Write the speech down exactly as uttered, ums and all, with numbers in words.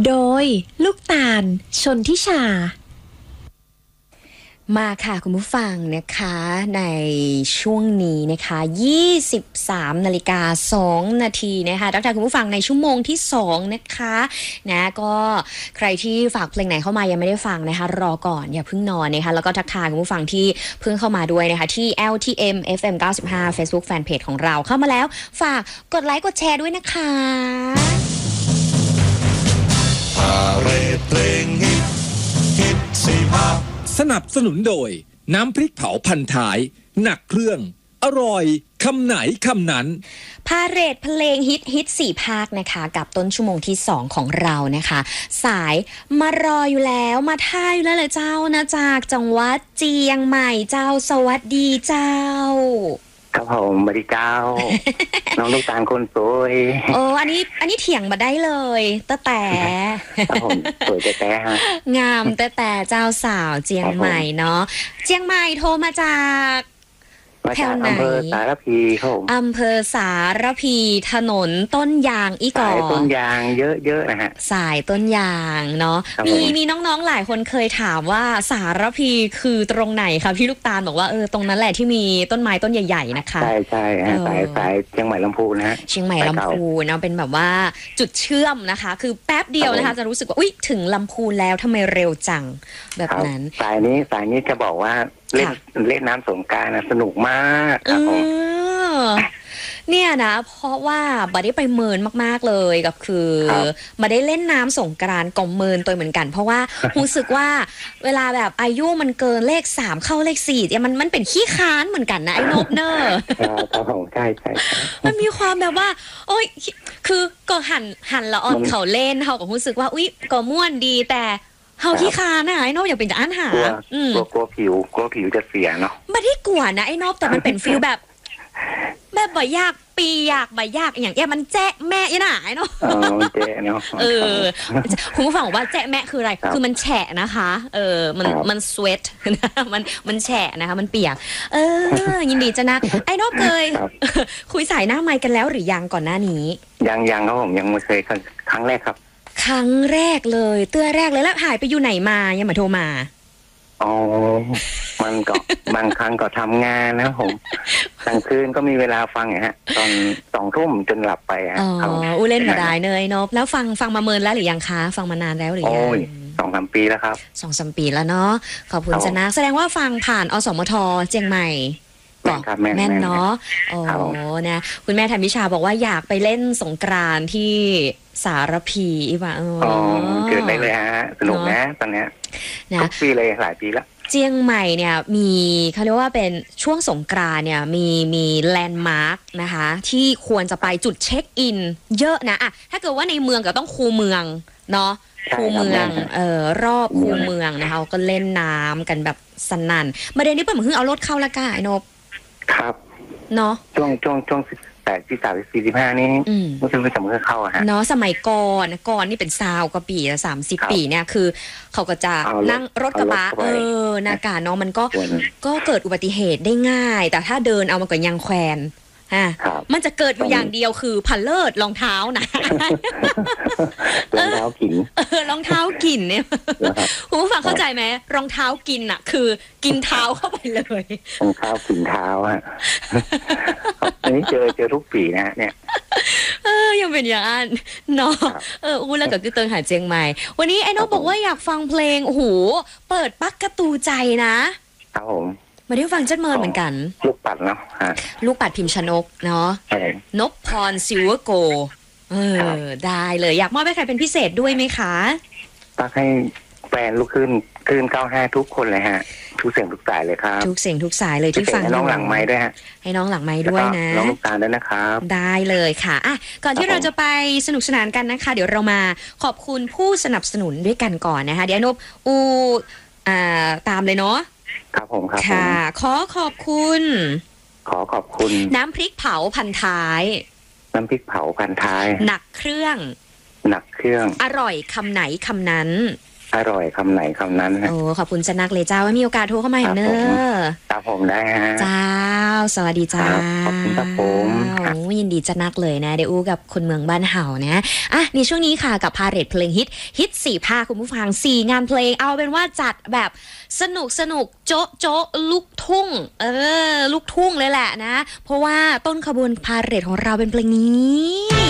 โดยลูกตาลชนทิชามาค่ะคุณผู้ฟังนะคะในช่วงนี้นะคะยี่สิบสามนาฬิกาสองนาทีนะคะทักทายคุณผู้ฟังในชั่วโมงที่สองนะคะนะก็ใครที่ฝากเพลงไหนเข้ามายังไม่ได้ฟังนะคะรอก่อนอย่าเพิ่งนอนนะคะแล้วก็ทักทายคุณผู้ฟังที่เพิ่งเข้ามาด้วยนะคะที่ แอล ที เอ็ม เอฟ เอ็ม เก้าสิบห้า Facebook Fanpage ของเราเข้ามาแล้วฝากกดไลค์กดแชร์ด้วยนะคะพาเรดเพลงฮิตฮิตสี่ภาคสนับสนุนโดยน้ำพริกเผาพันท้ายหนักเครื่องอร่อยคำไหนคำนั้นพาเรดเพลงฮิตฮิตสี่ภาคนะคะกับต้นชั่วโมงที่สองของเรานะคะสายมารออยู่แล้วมาท่าอยู่แล้วเลยเจ้านะจากจังหวัดเจียงใหม่เจ้าสวัสดีเจ้าครับผมบริเจ้า น้องลูกตาลคนสวยโอ้อันนี้อันนี้เถียงมาได้เลยแต่แต่ครับผมสวยแต่แต่ฮะงามแต่แต่เจ้าสาวเจียงใหม่เนาะเจียงใหม่โทรมาจากมาจากอำเภอสารพีครับผมอำเภอสารพีถนนต้นยางอีกอสายต้นยางเยอะๆนะฮะสายต้นยางเนาะมีมีน้องๆหลายคนเคยถามว่าสารพีคือตรงไหนคะพี่ลูกตาลบอกว่าเออตรงนั้นแหละที่มีต้นไม้ต้นใหญ่ๆนะคะใช่ใช่สายสายเชียงใหม่ลำพูนนะฮะเชียงใหม่ลำพูนเนาะเป็นแบบว่าจุดเชื่อมนะคะคือแป๊บเดียวนะคะจะรู้สึกว่าอุ๊ยถึงลำพูนแล้วทำไมเร็วจังแบบนั้นสายนี้สายนี้จะบอกว่าเล่นเล่นน้ำสงกรานต์สนุกมากครับผมเนี่ยนะเพราะว่าบัดได้ไปเมินมากๆเลยกับคือมาได้เล่นน้ำสงกรานต์ก็เมินตัวเหมือนกันเพราะว่ารู้สึกว่าเวลาแบบอายุมันเกินเลขสามเข้าเลขสี่เนี่ยมันมันเป็นขี้ค้านเหมือนกันนะไอ้นบเนอร์ครับผมใช่ใช่มันมีความแบบว่าโอ้ยคือก็หันหันละอ่อนเขาเล่นเขาก็รู้สึกว่าอุ๊ยก็ม่วนดีแต่เฮาขี้คานะไอ้นอบอยากเป็นจะอ่านหากลัวกลัวผิวกลัวผิวจะเสียเนาะไม่ได้กลัวนะไอ้นอบแต่มันเป็นฟีลแบบแบบบ่ยากปีอยากบ่ยากอย่างเงี้ยมันแจ๊ะแม่ยี่หน่าไอ้นอบอ๋อแจ๊ะเนาะเออคุณผู้ฟังบอกว่าแจ๊ะแม่คืออะไรคือมันแฉะนะคะเออมันมันสเวทนะมันมันแฉะนะคะมันเปียกเออยินดีจ้ะนะไอ้นอบเคยคุยสายหน้าไมค์กันแล้วหรือยังก่อนหน้านี้ยังยังครับผมยังไม่เคยครั้งแรกครับครั้งแรกเลยเตื้อแรกเลยแล้วหายไปอยู่ไหนมายังมาโทรมาอ๋อมันก็บางครั้งก็ทำงานนะผมกลางคืนก็มีเวลาฟังฮะตอนสองทุ่มจนหลับไปฮะอ๋ออู้เล่นมาได้เนยเนาะแล้วฟังฟังมาเมินแล้วหรือยังคะฟังมานานแล้วหรือยังสองสามปีแล้วครับสองสามปีแล้วเนาะขอบคุณชนะแสดงว่าฟังผ่านอสมทเจียงใหม่แม่นเนาะโอ้นะคุณแม่ธรรมวิชาบอกว่าอยากไปเล่นสงกรานต์ที่สารพีอีว่าอ๋อเกิดได้เลยฮะสนุกนะตอนนี้ทุกปีเลยหลายปีแล้วเจียงใหม่เนี่ยมีเขาเรียกว่าเป็นช่วงสงกรานต์เนี่ยมีมีแลนด์มาร์คนะคะที่ควรจะไปจุดเช็คอินเยอะนะอะถ้าเกิดว่าในเมืองก็ต้องคูเมืองเนาะคูเมืองเอ่อรอบคูเมืองนะคะก็เล่นน้ำกันแบบสนั่นประเด็นนี้เปิดเหมือนเอารถเข้าละกันไอ้นบครับเนาะช่วงช่วงช่วงแต่ที่สามสี่สิบห้านี่รู้สึกว่าสมมติเข้าอะฮะเนาะสมัยก่อนก่อนนี่เป็นซาวกว่าปีละสามสิบปีเนี่ยคือเขาก็จะนั่งรถกระบะเออนาการเนาะมันก็ก็เกิดอุบัติเหตุได้ง่ายแต่ถ้าเดินเอามันก็ยังแควนฮะมันจะเกิดอยู่อย่างเดียวคือพันเลิศรองเท้านะรองเท้ากินเออรองเท้ากินเนี่ยคุณผู้ฟังเข้าใจไหมรองเท้ากินอ่ะคือกินเท้าเข้าไปเลยรองเท้ากินเท้าฮะอันนี้เจอเจอทุกปีนะเนี่ยเออยังเป็นอย่างนั้นเนาะเอออู้แล้วกับคือเติงหาเจียงใหม่วันนี้ไอ้น้องบอกว่าอยากฟังเพลงโอ้โหเปิดปักกระตูใจนะครับผมมาได้ฟังจัดเมินเหมือนกันลูกปัดเนาะลูกปัดพิมพ์ชนกเนาะนพพรซิลเวอร์โกเออได้เลยอยากมอบให้ใครเป็นพิเศษด้วยไหมคะปักให้แฟนลูกขึ้นขึ้นเก้าห้าทุกคนเลยฮะทุกเสียงทุกสายเลยครับทุกเสียงทุกสายเลยที่ฟังให้น้องหลังไม้ด้วยฮะให้น้องหลังไม้ด้วยนะน้องลูกตาลด้วยนะครับได้เลยค่ะอ่ะก่อนที่เราจะไปสนุกสนานกันนะคะเดี๋ยวเรามาขอบคุณผู้สนับสนุนด้วยกันก่อนนะคะเดี๋ยวนบอูอ่าตามเลยเนาะครับผมครับค่ะขอขอบคุณขอขอบคุณน้ำพริกเผาพันท้ายน้ำพริกเผาพันท้ายหนักเครื่องหนักเครื่องอร่อยคำไหนคำนั้นออร่อยคำไหนคำนั้นฮะโอ้ขอบคุณจะนักเลยเจ้าว่ามีโอกาสโทรเข้ามาอีกเนอะครับผมได้ฮะเจ้าสวัสดีเจ้าครับขอบคุณครับผมครับโอ้ยินดีจะนักเลยนะเดี๋ยวอู้กับคนเมืองบ้านเห่านะอ่ะในช่วงนี้ค่ะกับพาเรดเพลงฮิตฮิตสี่ภาคคุณผู้ฟังสี่งานเพลงเอาเป็นว่าจัดแบบสนุกสนุกโจ๊ะโจ๊ะลูกทุ่งเออลูกทุ่งเลยแหละนะเพราะว่าต้นขบวนพาเรดของเราเป็นเพลงนี้